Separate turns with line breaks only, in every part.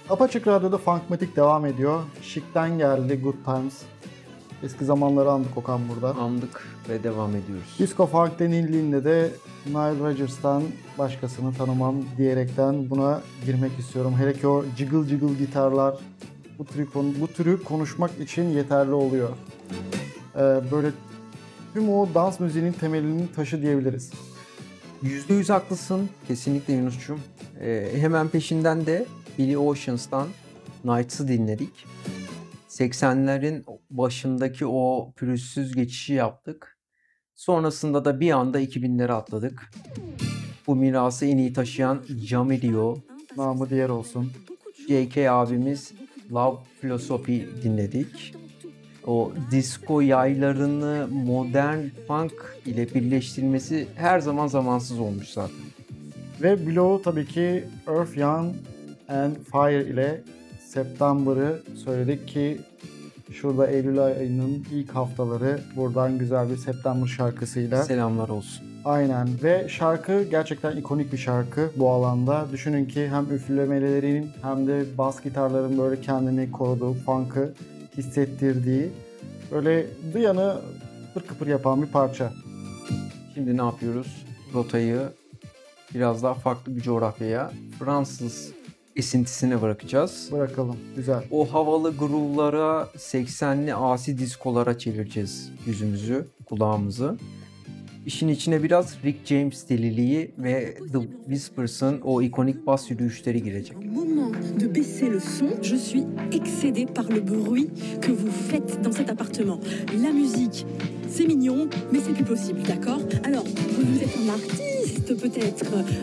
Apaçık Radyo'da Funkmatic devam ediyor. Chic'ten geldi Good Times. Eski zamanları andık Okan burada.
Andık ve devam ediyoruz.
Disco Funk denildiğinde de Nile Rodgers'tan başkasını tanımam diyerekten buna girmek istiyorum. Hele ki o jiggle jiggle gitarlar bu türü konuşmak için yeterli oluyor. Böyle tüm o dans müziğinin temelinin taşı diyebiliriz.
%100 haklısın. Kesinlikle Yunus'cum. Hemen peşinden de Billy Oceans'tan Nights'ı dinledik. 80'lerin başındaki o pürüzsüz geçişi yaptık. Sonrasında da bir anda 2000'lere atladık. Bu mirası en iyi taşıyan Jamirio,
Namı diğer olsun.
J.K. abimiz Love Philosophy dinledik. O disco yaylarını modern funk ile birleştirmesi her zaman zamansız olmuş zaten.
Ve Below tabii ki Earth, Young and Fire ile September'ı söyledik ki şurada Eylül ayının ilk haftaları buradan güzel bir September şarkısıyla.
Selamlar olsun.
Aynen ve şarkı gerçekten ikonik bir şarkı bu alanda. Düşünün ki hem üflemelerinin hem de bas gitarların böyle kendini koruduğu, funk'ı hissettirdiği böyle duyanı kıpır kıpır yapan bir parça.
Şimdi ne yapıyoruz? Rotayı biraz daha farklı bir coğrafyaya, Fransız esintisine bırakacağız.
Bırakalım. Güzel.
O havalı groove'lara, 80'li asi diskolara çevireceğiz yüzümüzü, kulağımızı. İşin içine biraz Rick James deliliği ve The Whispers'ın o ikonik bas yürüyüşleri girecek.
Moment de baisser le son. Je suis excédée par le bruit que vous faites dans cet appartement. La musique, c'est mignon, mais c'est plus possible, d'accord? Alors, vous êtes un artiste peut-être.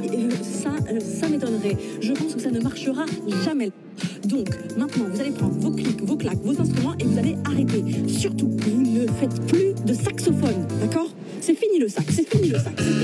Ça m'étonnerait. Je pense que ça ne marchera jamais. Donc, maintenant, vous allez prendre vos clics, vos claques, vos instruments et vous allez arrêter. Surtout, vous ne faites plus de saxophone, d'accord? C'est fini le sax, c'est fini le sax.